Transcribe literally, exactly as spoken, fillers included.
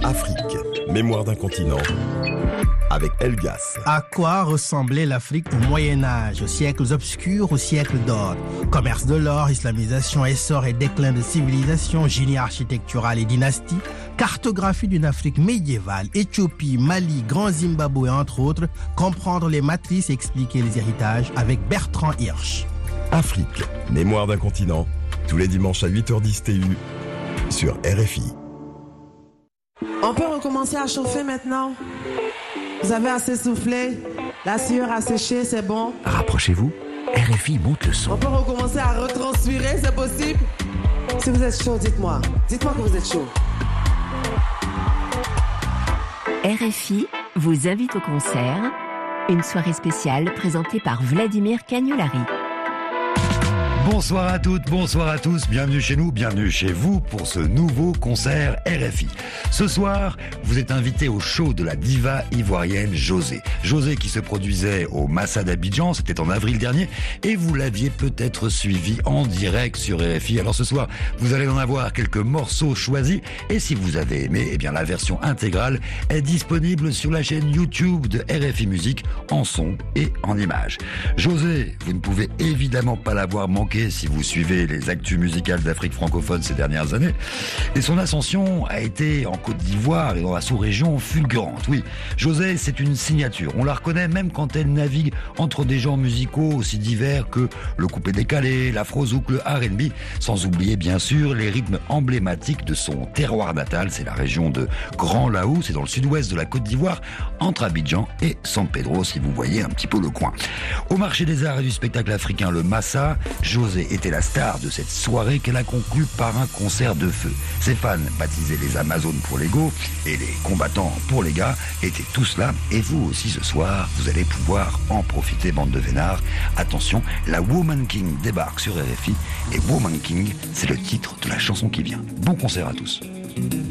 Afrique, mémoire d'un continent, avec Elgas. À quoi ressemblait l'Afrique au Moyen-Âge, aux siècles obscurs, aux siècles d'or? Commerce de l'or, islamisation, essor et déclin de civilisation, génie architectural et dynastie, cartographie d'une Afrique médiévale, Éthiopie, Mali, Grand Zimbabwe, entre autres, comprendre les matrices et expliquer les héritages avec Bertrand Hirsch. Afrique, mémoire d'un continent, tous les dimanches à huit heures dix T U sur R F I. On peut recommencer à chauffer maintenant? Vous avez assez soufflé? La sueur a séché, c'est bon? Rapprochez-vous, R F I monte le son. On peut recommencer à retranspirer, c'est possible? Si vous êtes chaud, dites-moi. Dites-moi que vous êtes chaud. R F I vous invite au concert, une soirée spéciale présentée par Vladimir Cagnolari. Bonsoir à toutes, bonsoir à tous, bienvenue chez nous, bienvenue chez vous pour ce nouveau concert R F I. Ce soir, vous êtes invité au show de la diva ivoirienne José. José qui se produisait au Massa d'Abidjan, c'était en avril dernier, et vous l'aviez peut-être suivi en direct sur R F I. Alors ce soir, vous allez en avoir quelques morceaux choisis, et si vous avez aimé, eh bien la version intégrale est disponible sur la chaîne YouTube de R F I Musique, en son et en images. José, vous ne pouvez évidemment pas l'avoir manqué si vous suivez les actus musicales d'Afrique francophone ces dernières années. Et son ascension a été en Côte d'Ivoire et dans la sous-région fulgurante. Oui, José, c'est une signature. On la reconnaît même quand elle navigue entre des genres musicaux aussi divers que le coupé décalé, l'afro-zouk, le R and B, sans oublier bien sûr les rythmes emblématiques de son terroir natal. C'est la région de Grand Laou, c'est dans le sud-ouest de la Côte d'Ivoire, entre Abidjan et San Pedro, si vous voyez un petit peu le coin. Au marché des arts et du spectacle africain, le Massa, José était la star de cette soirée qu'elle a conclue par un concert de feu. Ses fans, baptisés les Amazones pour les go et les combattants pour les gars, étaient tous là. Et vous aussi ce soir, vous allez pouvoir en profiter, bande de vénards. Attention, la Woman King débarque sur R F I et Woman King, c'est le titre de la chanson qui vient. Bon concert à tous.